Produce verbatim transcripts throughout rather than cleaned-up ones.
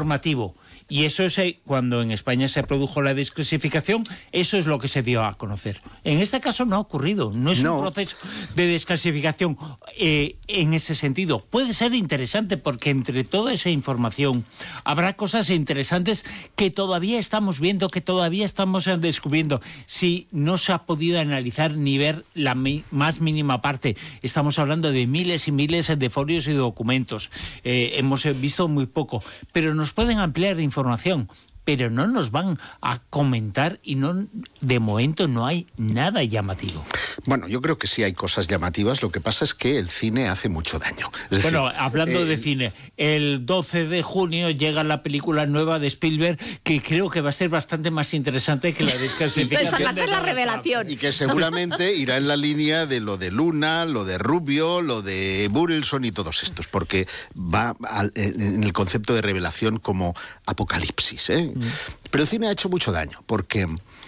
informativo. Y eso es eh, cuando en España se produjo la desclasificación, eso es lo que se dio a conocer. En este caso no ha ocurrido, no es no. un proceso de desclasificación eh, en ese sentido. Puede ser interesante porque entre toda esa información habrá cosas interesantes que todavía estamos viendo, que todavía estamos descubriendo. Si no se ha podido analizar ni ver la mi- más mínima parte, estamos hablando de miles y miles de folios y documentos. Eh, hemos visto muy poco, pero nos pueden ampliar información. información, pero no nos van a comentar y no, de momento no hay nada llamativo. Bueno, yo creo que sí hay cosas llamativas, lo que pasa es que el cine hace mucho daño. Es bueno, decir, hablando eh, de cine, el doce de junio llega la película nueva de Spielberg, que creo que va a ser bastante más interesante que la desclasificación. Esa va a ser la revelación. Y que seguramente irá en la línea de lo de Luna, lo de Rubio, lo de Burleson y todos estos, porque va al, en el concepto de revelación como apocalipsis, ¿eh? Mm. Pero el cine ha hecho mucho daño, porque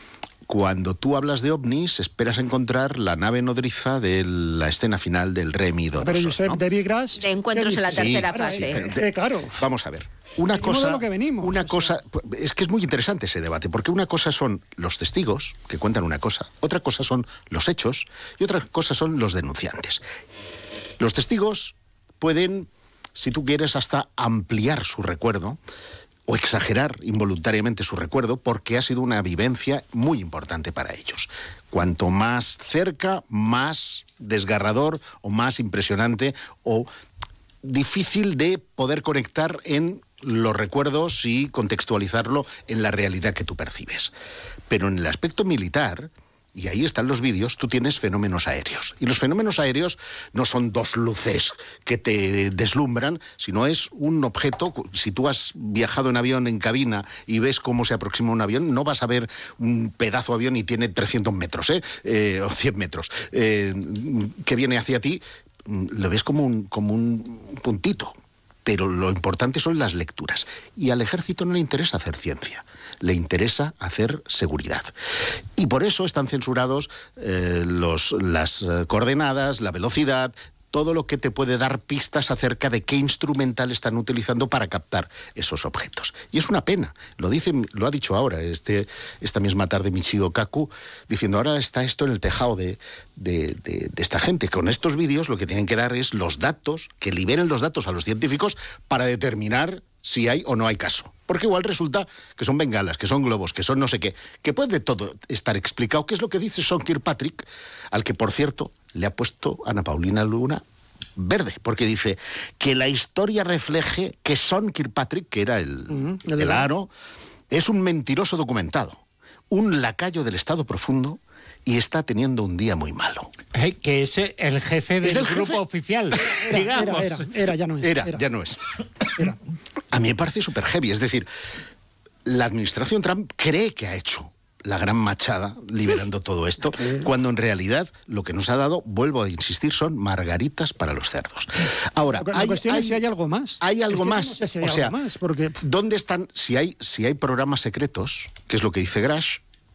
cuando tú hablas de ovnis, esperas encontrar la nave nodriza de la escena final del Remi dos. Pero Josep, ¿no? David Grush... De encuentros en la tercera sí, fase. Pero, de, claro. Vamos a ver. Una cosa, de lo que venimos, una o sea. cosa, es que es muy interesante ese debate, porque una cosa son los testigos, que cuentan una cosa, otra cosa son los hechos, y otra cosa son los denunciantes. Los testigos pueden, si tú quieres, hasta ampliar su recuerdo, o exagerar involuntariamente su recuerdo, porque ha sido una vivencia muy importante para ellos. Cuanto más cerca, más desgarrador o más impresionante o difícil de poder conectar en los recuerdos y contextualizarlo en la realidad que tú percibes. Pero en el aspecto militar, y ahí están los vídeos, tú tienes fenómenos aéreos. Y los fenómenos aéreos no son dos luces que te deslumbran, sino es un objeto. Si tú has viajado en avión en cabina y ves cómo se aproxima un avión, no vas a ver un pedazo de avión y tiene trescientos metros, ¿eh? Eh, o cien metros, eh, que viene hacia ti, lo ves como un, como un puntito. Pero lo importante son las lecturas. Y al ejército no le interesa hacer ciencia, le interesa hacer seguridad. Y por eso están censurados eh, los, las eh, coordenadas, la velocidad, todo lo que te puede dar pistas acerca de qué instrumental están utilizando para captar esos objetos. Y es una pena, lo dice, lo ha dicho ahora, este, esta misma tarde Michio Kaku, diciendo ahora está esto en el tejado de, de, de, de esta gente. Con estos vídeos lo que tienen que dar es los datos, que liberen los datos a los científicos para determinar si hay o no hay caso. Porque igual resulta que son bengalas, que son globos, que son no sé qué, que puede todo estar explicado, que es lo que dice Sean Kirkpatrick, al que, por cierto, le ha puesto Ana Paulina Luna verde, porque dice que la historia refleje que Sean Kirkpatrick, que era el, uh-huh, el, el aro, es un mentiroso documentado, un lacayo del Estado Profundo, y está teniendo un día muy malo. Eh, que es el jefe del ¿Es el grupo jefe? oficial, Era, digamos. era, era, era, ya no es. Era, era. ya no es. Era. A mí me parece súper heavy, es decir, la administración Trump cree que ha hecho la gran machada liberando todo esto, cuando en realidad lo que nos ha dado, vuelvo a insistir, son margaritas para los cerdos. Ahora, la hay, cuestión hay, es si hay algo más. Hay algo es que más. No sé si hay o algo sea, más, porque... ¿dónde están? Si hay, si hay programas secretos, que es lo que dice Grush,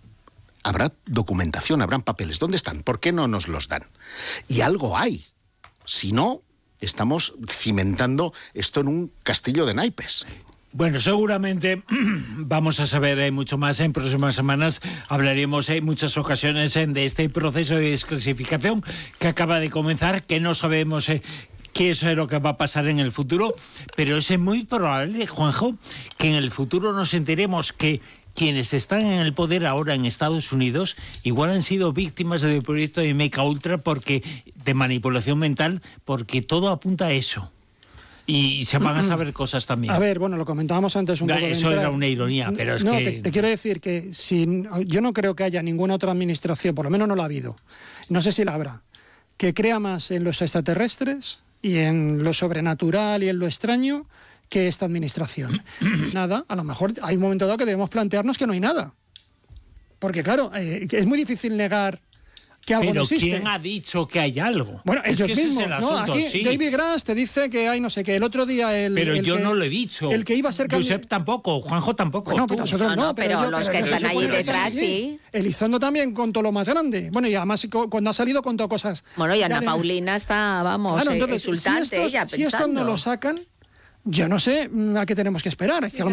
habrá documentación, habrán papeles. ¿Dónde están? ¿Por qué no nos los dan? Y algo hay. Si no, estamos cimentando esto en un castillo de naipes. Bueno, seguramente vamos a saber eh, mucho más en próximas semanas. Hablaremos en muchas ocasiones eh, de este proceso de desclasificación que acaba de comenzar, que no sabemos eh, qué es lo que va a pasar en el futuro, pero es muy probable, Juanjo, que en el futuro nos enteremos que quienes están en el poder ahora en Estados Unidos igual han sido víctimas del proyecto de M K Ultra porque, de manipulación mental, porque todo apunta a eso. Y se van a saber cosas también. A ver, bueno, lo comentábamos antes un Eso poco. Eso era una ironía, pero es no, que... te, te quiero decir que si, yo no creo que haya ninguna otra administración, por lo menos no la ha habido, no sé si la habrá, que crea más en los extraterrestres y en lo sobrenatural y en lo extraño que esta administración. Nada, a lo mejor hay un momento dado que debemos plantearnos que no hay nada. Porque claro, eh, es muy difícil negar que algo Pero no existe. ¿quién ha dicho que hay algo? Bueno, es ellos que ese mismos, es el ¿no? asunto, Aquí sí. David Grush te dice que hay no sé qué. El otro día el... Pero el yo que, no lo he dicho. El que iba a ser... Josep tampoco, Juanjo tampoco. Bueno, tú. pero nosotros No, no, no, pero yo- los que pero están yo ahí puedo estar detrás, aquí. sí. Elizondo también contó lo más grande. Bueno, y además co- cuando ha salido contó cosas... Bueno, y Ana Ya de- Paulina está, vamos, Claro, eh, entonces, exultante si estos, ella si esto pensando. no lo sacan, yo no sé mm, a qué tenemos que esperar. Es que a lo